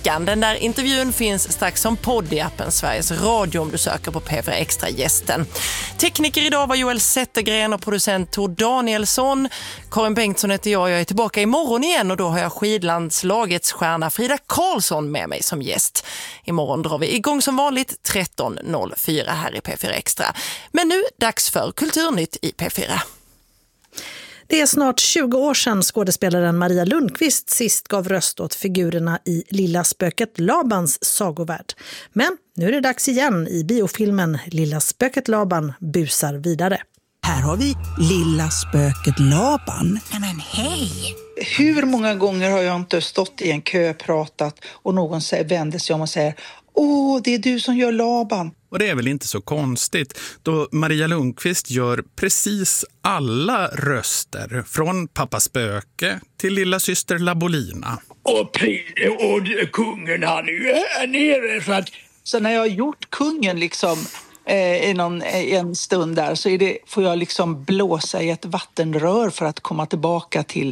veckan. Den där intervjun finns strax som podd i appen Sveriges Radio om du söker på P4 Extra gästen. Tekniker idag var Joel Zettergren och producent Tor Danielsson. Karin Bengtsson heter jag är tillbaka imorgon igen och då har jag skidlandslagets stjärna Frida Karlsson med mig som gäst. Imorgon drar vi igång som vanligt 13.04 här i P4 Extra. Men nu dags för Kulturnytt i P4. Det är snart 20 år sedan skådespelaren Maria Lundqvist sist gav röst åt figurerna i Lilla spöket Labans sagovärld. Men nu är det dags igen i biofilmen Lilla spöket Laban busar vidare. Här har vi Lilla spöket Laban. Men hej! Hur många gånger har jag inte stått i en kö, pratat och någon vänder sig om och säger: åh, det är du som gör Laban. Och det är väl inte så konstigt då Maria Lundqvist gör precis alla röster från Pappa Spöke till lilla syster Labolina. Och kungen han nu är nere så att... Så när jag har gjort kungen liksom i en stund där så får jag liksom blåsa i ett vattenrör för att komma tillbaka till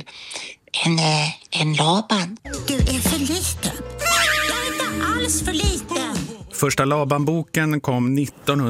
En Laban. Du är för liten. Jag är inte alls för liten. Första Laban-boken kom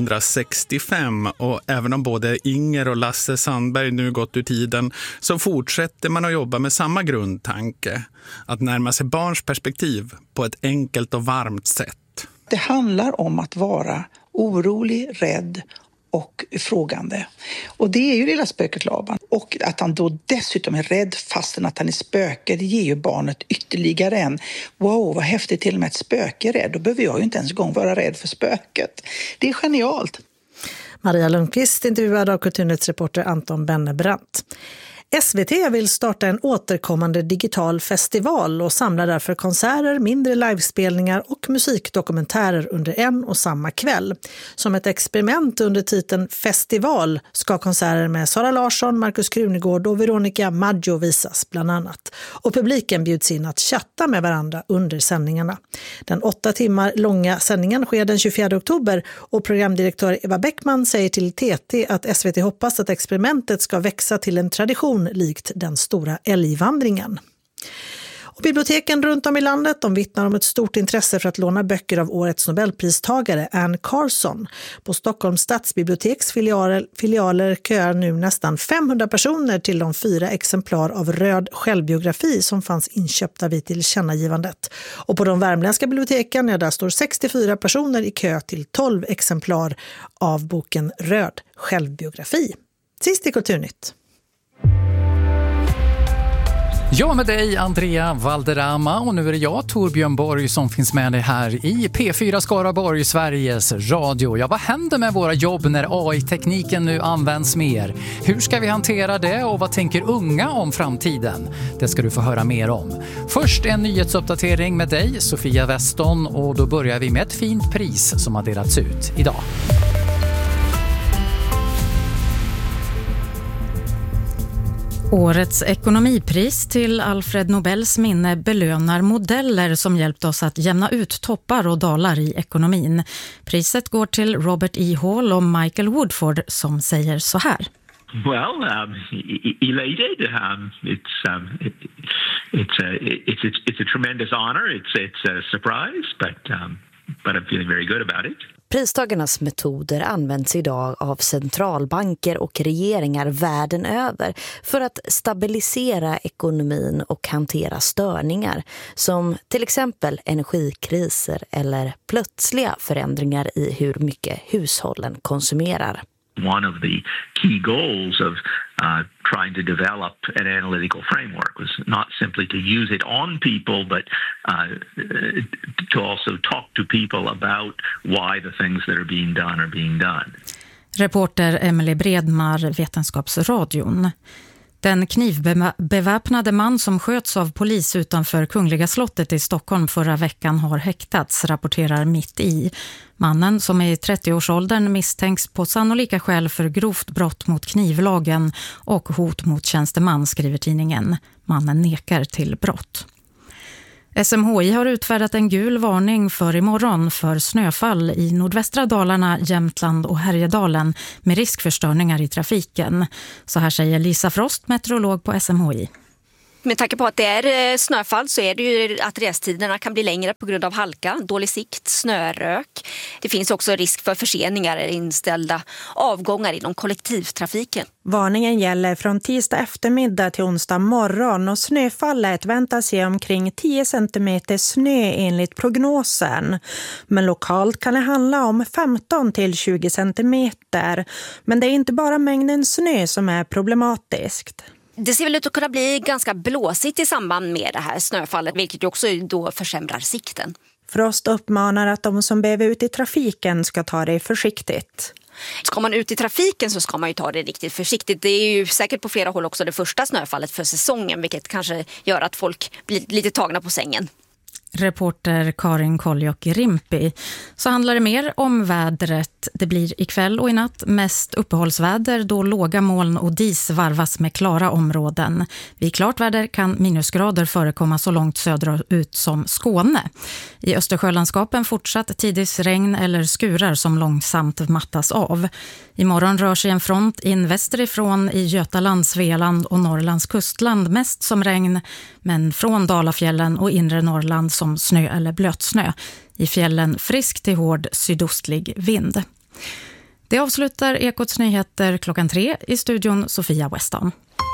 1965 och även om både Inger och Lasse Sandberg nu gått ur tiden så fortsätter man att jobba med samma grundtanke. Att närma sig barns perspektiv på ett enkelt och varmt sätt. Det handlar om att vara orolig, rädd och frågande. Och det är ju Lilla spöket Laban. Och att han då dessutom är rädd fastän att han är spöke, det ger ju barnet ytterligare en wow, vad häftigt, till och med ett spöke är rädd. Då behöver jag ju inte ens gång vara rädd för spöket. Det är genialt. Maria Lundqvist intervjuad av Kulturnyttsreporter Anton Bennebrant. SVT vill starta en återkommande digital festival och samlar därför konserter, mindre livespelningar och musikdokumentärer under en och samma kväll. Som ett experiment under titeln Festival ska konserter med Sara Larsson, Markus Krunegård och Veronica Maggio visas bland annat. Och publiken bjuds in att chatta med varandra under sändningarna. Den 8 timmar långa sändningen sker den 24 oktober och programdirektör Eva Bäckman säger till TT att SVT hoppas att experimentet ska växa till en tradition likt den stora älgvandringen. Och biblioteken runt om i landet vittnar om ett stort intresse för att låna böcker av årets Nobelpristagare Anne Carson. På Stockholms stadsbiblioteks filialer köar nu nästan 500 personer till de 4 exemplar av Röd självbiografi som fanns inköpta vid tillkännagivandet. Och på de värmländska biblioteken där står 64 personer i kö till 12 exemplar av boken Röd självbiografi. Sist i Kulturnytt. Jag med dig, Andrea Valderrama, och nu är det jag, Torbjörn Borg, som finns med dig här i P4 Skaraborg, Sveriges Radio. Ja, vad händer med våra jobb när AI-tekniken nu används mer? Hur ska vi hantera det och vad tänker unga om framtiden? Det ska du få höra mer om. Först en nyhetsuppdatering med dig, Sofia Weston, och då börjar vi med ett fint pris som har delats ut idag. Årets ekonomipris till Alfred Nobels minne belönar modeller som hjälpt oss att jämna ut toppar och dalar i ekonomin. Priset går till Robert E. Hall och Michael Woodford som säger så här. Well, elated. It's a tremendous honor. It's a surprise, but I'm feeling very good about it. Pristagarnas metoder används idag av centralbanker och regeringar världen över för att stabilisera ekonomin och hantera störningar som till exempel energikriser eller plötsliga förändringar i hur mycket hushållen konsumerar. One of the key goals of trying to develop an analytical framework was not simply to use it on people, but to also talk to people about why the things that are being done. Reporter Emily Bredmar, Vetenskapsradion. Den knivbeväpnade man som sköts av polis utanför Kungliga slottet i Stockholm förra veckan har häktats, rapporterar Mitt i. Mannen, som är i 30-årsåldern, misstänks på sannolika skäl för grovt brott mot knivlagen och hot mot tjänsteman, skriver tidningen. Mannen nekar till brott. SMHI har utfärdat en gul varning för imorgon för snöfall i nordvästra Dalarna, Jämtland och Härjedalen med risk för störningar i trafiken. Så här säger Lisa Frost, meteorolog på SMHI. med tanke på att det är snöfall så är det ju att restiderna kan bli längre på grund av halka, dålig sikt, snörök. Det finns också risk för förseningar eller inställda avgångar inom kollektivtrafiken. Varningen gäller från tisdag eftermiddag till onsdag morgon och snöfallet väntas ge omkring 10 centimeter snö enligt prognosen. Men lokalt kan det handla om 15 till 20 centimeter. Men det är inte bara mängden snö som är problematiskt. Det ser väl ut att kunna bli ganska blåsigt i samband med det här snöfallet, vilket ju också då försämrar sikten. Frost uppmanar att de som behöver ut i trafiken ska ta det försiktigt. Ska man ut i trafiken så ska man ju ta det riktigt försiktigt. Det är ju säkert på flera håll också det första snöfallet för säsongen, vilket kanske gör att folk blir lite tagna på sängen. Reporter Karin Koljok-Rimpi. Så handlar det mer om vädret. Det blir ikväll och i natt mest uppehållsväder då låga moln och dis varvas med klara områden. Vid klart väder kan minusgrader förekomma så långt söderut som Skåne. I Östersjölandskapen fortsatt tidigt regn eller skurar som långsamt mattas av. Imorgon rör sig en front in västerifrån i Götaland, Svealand och Norrlands kustland mest som regn, men från Dalafjällen och inre Norrland som snö eller blötsnö. I fjällen frisk till hård sydostlig vind. Det avslutar Ekots nyheter 3:00 i studion Sofia Weston.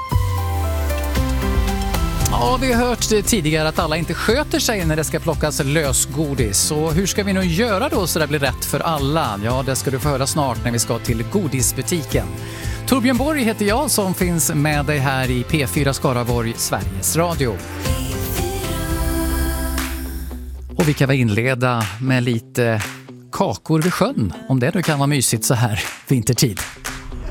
Ja, vi har hört tidigare att alla inte sköter sig när det ska plockas lösgodis. Så hur ska vi nu göra då så det blir rätt för alla? Ja, det ska du få höra snart när vi ska till godisbutiken. Torbjörn Borg heter jag som finns med dig här i P4 Skaraborg, Sveriges Radio. Och vi kan väl inleda med lite kakor vid sjön, om det nu kan vara mysigt så här vintertid.